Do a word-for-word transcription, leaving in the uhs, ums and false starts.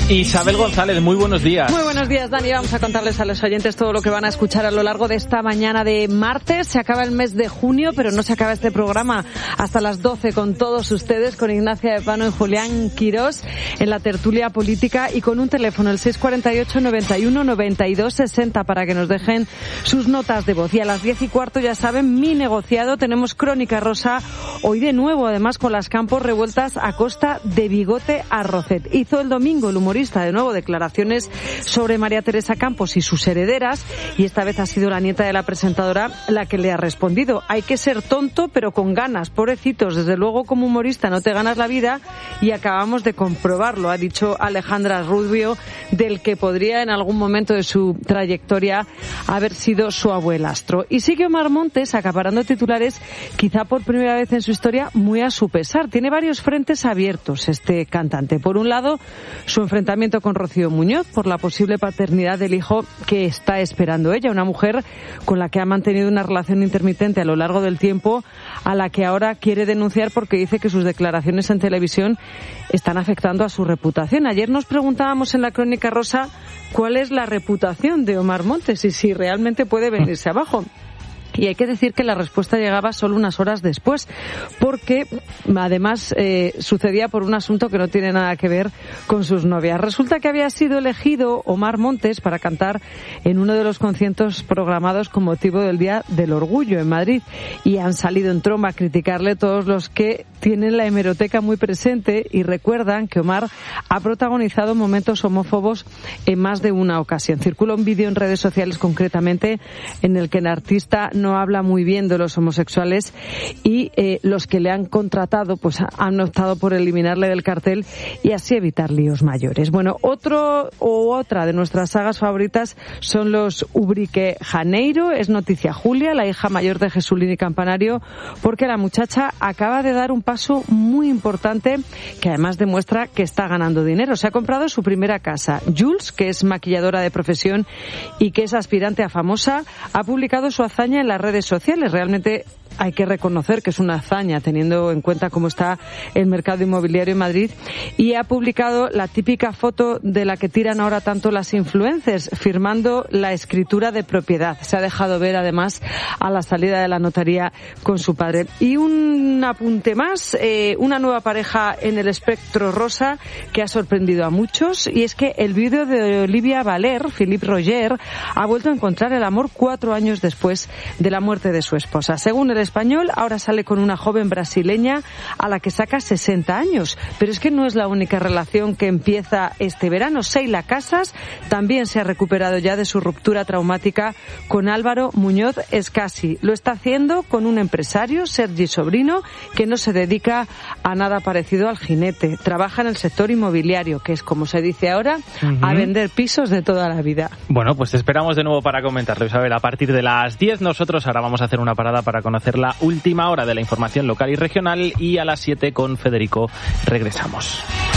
Isabel González, muy buenos días. Muy buenos días, Dani. Vamos a contarles a los oyentes todo lo que van a escuchar a lo largo de esta mañana de martes. Se acaba el mes de junio, pero no se acaba este programa hasta las doce con todos ustedes, con Ignacia de Pano y Julián Quirós en la tertulia política y con un teléfono, el seis cuatro ocho, noventa y uno, noventa y dos, sesenta, para que nos dejen sus notas de voz. Y a las diez y cuarto, ya saben, mi negociado. Tenemos Crónica Rosa, hoy de nuevo, además, con las Campos revueltas a costa de Bigote Arrocet. Hizo el domingo el humorista de nuevo declaraciones sobre María Teresa Campos y sus herederas, y esta vez ha sido la nieta de la presentadora la que le ha respondido: hay que ser tonto pero con ganas, pobrecitos, desde luego como humorista no te ganas la vida, y acabamos de comprobarlo, ha dicho Alejandra Rubio, del que podría en algún momento de su trayectoria haber sido su abuelastro. Y sigue Omar Montes acaparando titulares, quizá por primera vez en su historia, muy a su pesar. Tiene varios frentes abiertos este cantante. Por un lado, su enfrentamiento con Rocío Muñoz por la posible paternidad del hijo que está esperando ella, una mujer con la que ha mantenido una relación intermitente a lo largo del tiempo, a la que ahora quiere denunciar porque dice que sus declaraciones en televisión están afectando a su reputación. Ayer nos preguntábamos en la Crónica Rosa cuál es la reputación de Omar Montes y si realmente puede venirse abajo. Y hay que decir que la respuesta llegaba solo unas horas después, porque además eh, sucedía por un asunto que no tiene nada que ver con sus novias. Resulta que había sido elegido Omar Montes para cantar en uno de los conciertos programados con motivo del Día del Orgullo en Madrid, y han salido en tromba a criticarle todos los que tienen la hemeroteca muy presente y recuerdan que Omar ha protagonizado momentos homófobos en más de una ocasión. Circula un vídeo en redes sociales concretamente en el que el artista no habla muy bien de los homosexuales, y eh, los que le han contratado pues han optado por eliminarle del cartel y así evitar líos mayores. Bueno, otro o otra de nuestras sagas favoritas son los Ubrique Janeiro. Es noticia Julia, la hija mayor de Jesulín Campanario, porque la muchacha acaba de dar un paso muy importante que además demuestra que está ganando dinero. Se ha comprado su primera casa. Jules, que es maquilladora de profesión y que es aspirante a famosa, ha publicado su hazaña en la redes sociales. Realmente hay que reconocer que es una hazaña teniendo en cuenta cómo está el mercado inmobiliario en Madrid, y ha publicado la típica foto de la que tiran ahora tanto las influencers, firmando la escritura de propiedad. Se ha dejado ver además a la salida de la notaría con su padre. Y un apunte más, eh, una nueva pareja en el espectro rosa que ha sorprendido a muchos, y es que el vídeo de Olivia Valer, Philippe Roger, ha vuelto a encontrar el amor cuatro años después de la muerte de su esposa. Según el Español, ahora sale con una joven brasileña a la que saca sesenta años. Pero es que no es la única relación que empieza este verano. Sheila Casas también se ha recuperado ya de su ruptura traumática con Álvaro Muñoz Escasi. Lo está haciendo con un empresario, Sergi Sobrino, que no se dedica a nada parecido al jinete. Trabaja en el sector inmobiliario, que es, como se dice ahora, uh-huh. a vender pisos de toda la vida. Bueno, pues te esperamos de nuevo para comentarlo, Isabel. A partir de las diez nosotros ahora vamos a hacer una parada para conocer la última hora de la información local y regional, y a las siete con Federico regresamos.